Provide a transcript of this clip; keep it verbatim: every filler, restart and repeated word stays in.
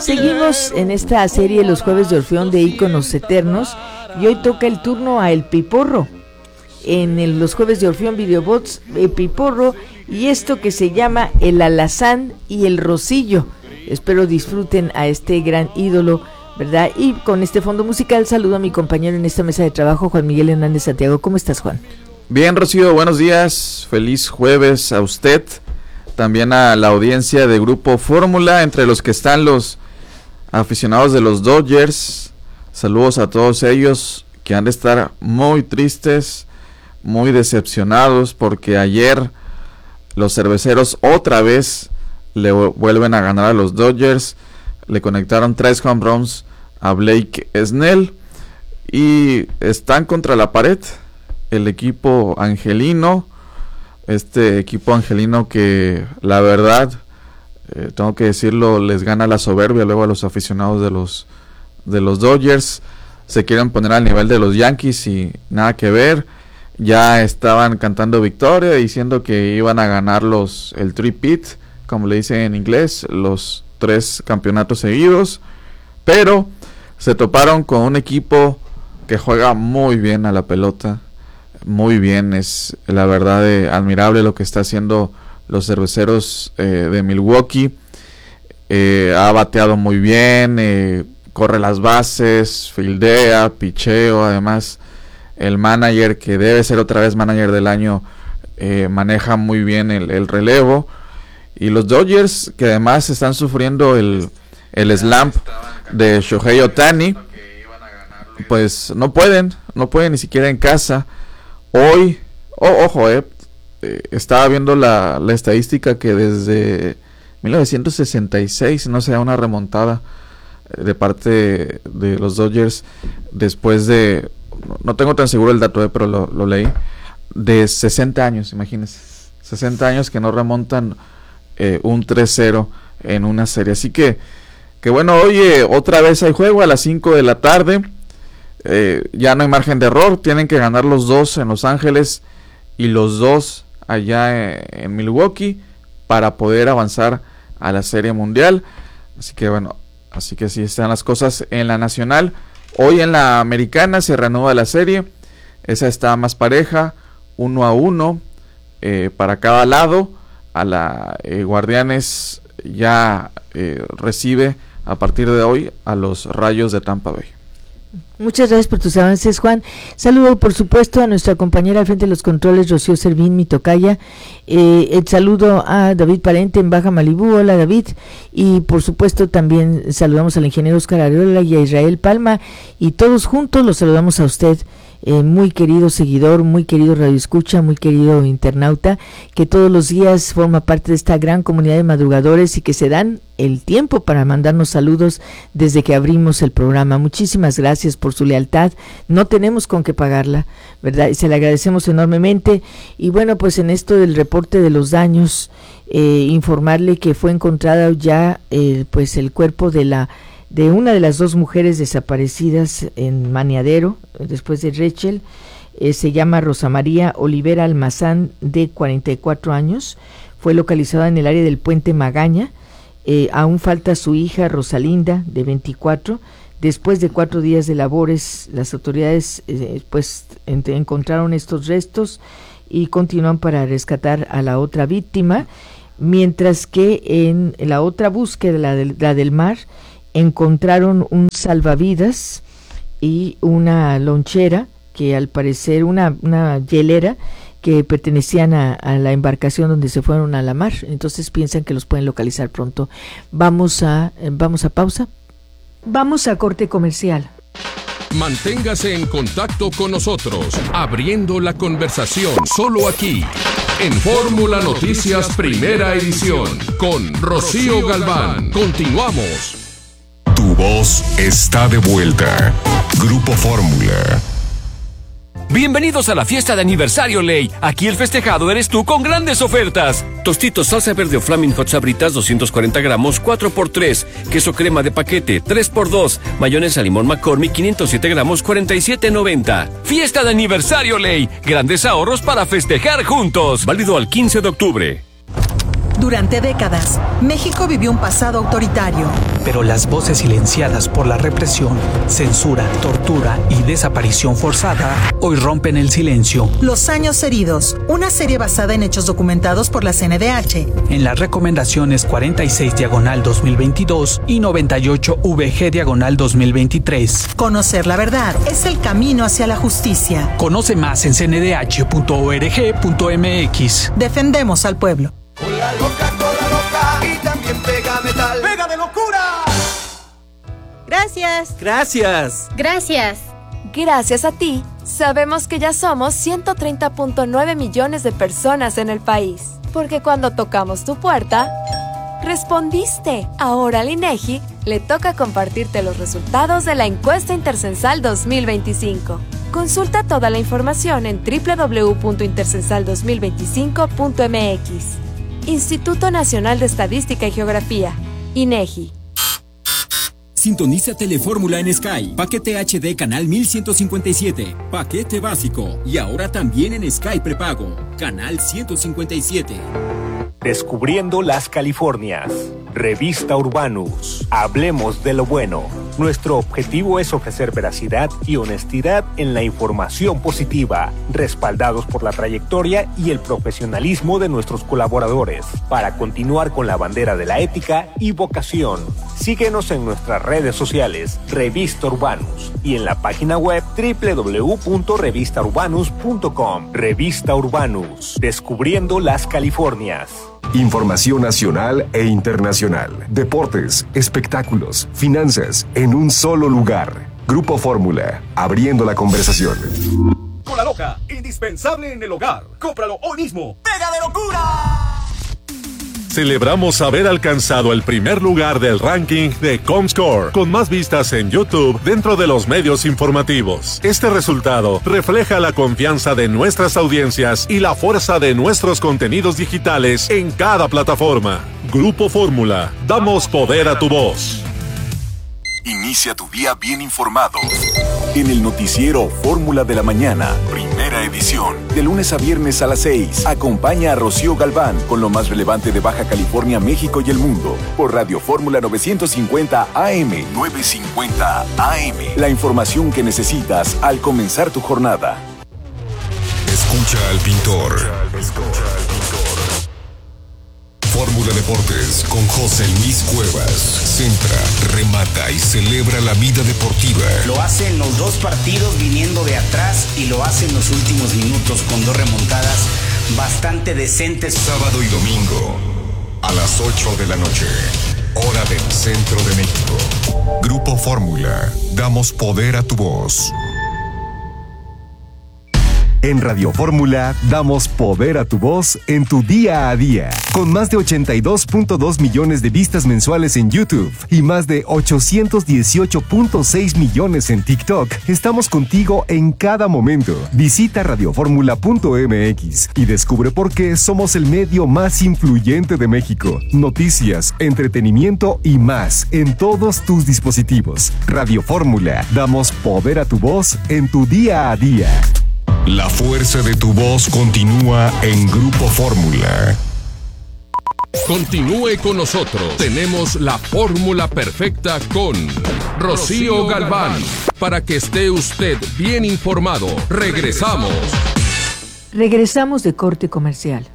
Seguimos en esta serie Los Jueves de Orfeón de Íconos Eternos y hoy toca el turno a El Piporro. En el, los Jueves de Orfeón Videobots, El Piporro y esto que se llama El Alazán y el Rosillo. Espero disfruten a este gran ídolo, ¿verdad? Y con este fondo musical saludo a mi compañero en esta mesa de trabajo, Juan Miguel Hernández Santiago. ¿Cómo estás, Juan? Bien, Rocío, buenos días. Feliz jueves a usted. También a la audiencia de Grupo Fórmula, entre los que están los aficionados de los Dodgers. Saludos a todos ellos que han de estar muy tristes, muy decepcionados, porque ayer los cerveceros otra vez le vuelven a ganar a los Dodgers. Le conectaron tres home runs a Blake Snell y están contra la pared el equipo angelino. Este equipo angelino que la verdad, eh, tengo que decirlo, les gana la soberbia luego a los aficionados de los de los Dodgers. Se quieren poner al nivel de los Yankees y nada que ver. Ya estaban cantando victoria, diciendo que iban a ganar los el three-peat, como le dicen en inglés, los tres campeonatos seguidos. Pero se toparon con un equipo que juega muy bien a la pelota. Muy bien, es la verdad eh, admirable lo que está haciendo los cerveceros eh, de Milwaukee. Eh, ha bateado muy bien, eh, corre las bases, fildea, picheo. Además, el manager, que debe ser otra vez manager del año, eh, maneja muy bien el, el relevo. Y los Dodgers, que además están sufriendo el, el slump de Shohei Ohtani, pues no pueden, no pueden ni siquiera en casa. Hoy, oh, ojo, eh, eh, estaba viendo la, la estadística que desde mil novecientos sesenta y seis no se da una remontada eh, de parte de los Dodgers después de, no tengo tan seguro el dato, eh, pero lo, lo leí, de sesenta años, imagínense, sesenta años que no remontan eh, un tres cero en una serie. Así que, que bueno, hoy eh, otra vez hay juego a las cinco de la tarde. Eh, ya no hay margen de error, tienen que ganar los dos en Los Ángeles y los dos allá en, en Milwaukee para poder avanzar a la Serie Mundial. Así que bueno, así que así están las cosas en la nacional. Hoy en la americana se reanuda la serie, esa está más pareja, uno a uno eh, para cada lado. A la eh, Guardianes ya eh, recibe a partir de hoy a los Rayos de Tampa Bay. Muchas gracias por tus avances, Juan. Saludo, por supuesto, a nuestra compañera al frente de los controles, Rocío Servín, mi tocaya. Eh, el saludo a David Parente en Baja Malibú. Hola, David. Y, por supuesto, también saludamos al ingeniero Oscar Arreola y a Israel Palma. Y todos juntos los saludamos a usted, eh, muy querido seguidor, muy querido radioescucha, muy querido internauta, que todos los días forma parte de esta gran comunidad de madrugadores y que se dan el tiempo para mandarnos saludos desde que abrimos el programa. Muchísimas gracias por su lealtad, no tenemos con qué pagarla, ¿verdad? Y se le agradecemos enormemente. Y bueno, pues en esto del reporte de los daños, eh, informarle que fue encontrado ya eh, pues el cuerpo de la de una de las dos mujeres desaparecidas en Maniadero, después de Rachel. Eh, se llama Rosa María Olivera Almazán, de cuarenta y cuatro años, fue localizada en el área del Puente Magaña. Eh, aún falta su hija Rosalinda, de veinticuatro. Después de cuatro días de labores, las autoridades eh, pues ent- encontraron estos restos y continúan para rescatar a la otra víctima, mientras que en la otra búsqueda, la del, la del mar, encontraron un salvavidas y una lonchera que al parecer una, una hielera que pertenecían a, a la embarcación donde se fueron a la mar. Entonces piensan que los pueden localizar pronto. Vamos a, vamos a pausa. Vamos a corte comercial. Manténgase en contacto con nosotros, abriendo la conversación, solo aquí, en Fórmula Noticias Primera Edición, con Rocío Galván. Continuamos. Tu voz está de vuelta. Grupo Fórmula. Bienvenidos a la fiesta de aniversario Ley. Aquí el festejado eres tú con grandes ofertas. Tostitos salsa verde o Flaming Hot Sabritas doscientos cuarenta gramos, cuatro por tres. Queso crema de paquete, tres por dos. Mayonesa limón McCormick, quinientos siete gramos, cuarenta y siete noventa. Fiesta de aniversario Ley. Grandes ahorros para festejar juntos. Válido al quince de octubre. Durante décadas, México vivió un pasado autoritario. Pero las voces silenciadas por la represión, censura, tortura y desaparición forzada hoy rompen el silencio. Los años heridos, una serie basada en hechos documentados por la C N D H. En las recomendaciones cuarenta y seis diagonal dos mil veintidós y noventa y ocho V G diagonal dos mil veintitrés. Conocer la verdad es el camino hacia la justicia. Conoce más en c n d h punto org punto m x. Defendemos al pueblo. Cola loca, cola loca y también pega metal. ¡Pega de locura! Gracias. Gracias. Gracias. Gracias a ti, sabemos que ya somos ciento treinta punto nueve millones de personas en el país. Porque cuando tocamos tu puerta, respondiste. Ahora al INEGI le toca compartirte los resultados de la encuesta intercensal dos mil veinticinco. Consulta toda la información en doble u doble u doble u punto intercensal dos mil veinticinco punto m x. Instituto Nacional de Estadística y Geografía, INEGI. Sintoniza Telefórmula en Sky. Paquete H D canal mil ciento cincuenta y siete. Paquete básico. Y ahora también en Sky prepago. Canal ciento cincuenta y siete. Descubriendo las Californias. Revista Urbanus. Hablemos de lo bueno. Nuestro objetivo es ofrecer veracidad y honestidad en la información positiva, respaldados por la trayectoria y el profesionalismo de nuestros colaboradores, para continuar con la bandera de la ética y vocación. Síguenos en nuestras redes sociales, Revista Urbanus, y en la página web doble u doble u doble u punto revista urbanus punto com. Revista Urbanus. Descubriendo las Californias. Información nacional e internacional. Deportes, espectáculos, finanzas, en un solo lugar. Grupo Fórmula, abriendo la conversación. Cola loca, indispensable en el hogar. Cómpralo hoy mismo. ¡Pega de locura! Celebramos haber alcanzado el primer lugar del ranking de Comscore, con más vistas en YouTube dentro de los medios informativos. Este resultado refleja la confianza de nuestras audiencias y la fuerza de nuestros contenidos digitales en cada plataforma. Grupo Fórmula, damos poder a tu voz. Inicia tu día bien informado. En el noticiero Fórmula de la Mañana, primera edición. De lunes a viernes a las seis, acompaña a Rocío Galván con lo más relevante de Baja California, México y el mundo. Por Radio Fórmula novecientos cincuenta A M. novecientos cincuenta A M. La información que necesitas al comenzar tu jornada. Escucha al pintor. Escucha al pintor. Fórmula Deportes con José Luis Cuevas. Centra, remata y celebra la vida deportiva. Lo hace en los dos partidos viniendo de atrás y lo hace en los últimos minutos con dos remontadas bastante decentes. Sábado y domingo a las ocho de la noche, hora del centro de México. Grupo Fórmula, damos poder a tu voz. En Radio Fórmula, damos poder a tu voz en tu día a día. Con más de ochenta y dos punto dos millones de vistas mensuales en YouTube y más de ochocientos dieciocho punto seis millones en TikTok, estamos contigo en cada momento. Visita radioformula punto m x y descubre por qué somos el medio más influyente de México. Noticias, entretenimiento y más en todos tus dispositivos. Radio Fórmula, damos poder a tu voz en tu día a día. La fuerza de tu voz continúa en Grupo Fórmula. Continúe con nosotros. Tenemos la fórmula perfecta con Rocío Galván. Para que esté usted bien informado. Regresamos. Regresamos de corte comercial.